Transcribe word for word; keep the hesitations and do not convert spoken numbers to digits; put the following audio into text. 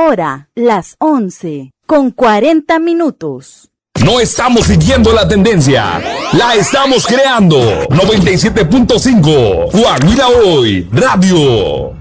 hora, las once, con cuarenta minutos. No estamos siguiendo la tendencia, la estamos creando. noventa y siete punto cinco, Coahuila Hoy, Radio.